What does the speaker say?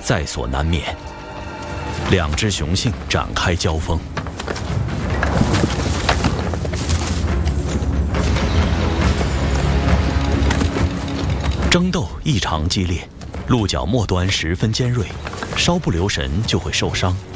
在所难免。两只雄性展开交锋。争斗异常激烈，鹿角末端十分尖锐，稍不留神就会受伤。